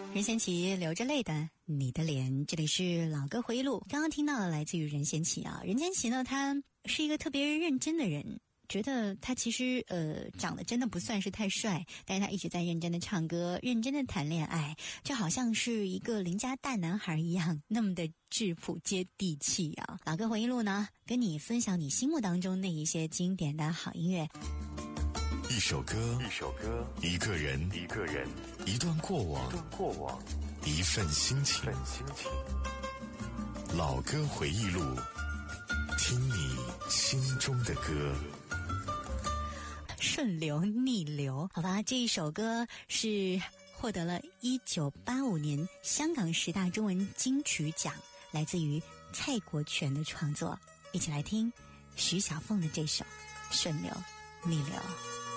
任贤齐流着泪的你的脸，这里是老歌回忆录。刚刚听到的来自于任贤齐啊，任贤齐呢，他是一个特别认真的人，觉得他其实长得真的不算是太帅，但是他一直在认真的唱歌，认真的谈恋爱，就好像是一个邻家大男孩一样，那么的质朴接地气啊。老歌回忆录呢，跟你分享你心目当中那一些经典的好音乐。 一首歌，一个人，一段过往，一份心情。老歌回忆录，听你心中的歌。 顺流逆流，好吧，这一首歌是获得了1985年香港10大中文金曲奖，来自于蔡国权的创作。一起来听徐小凤的这首《顺流逆流》。